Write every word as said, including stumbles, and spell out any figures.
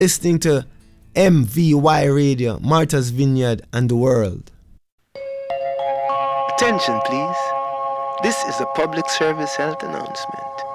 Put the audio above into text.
listening to M V Y Radio, Martha's Vineyard and the World. Attention please. This is a public service health announcement.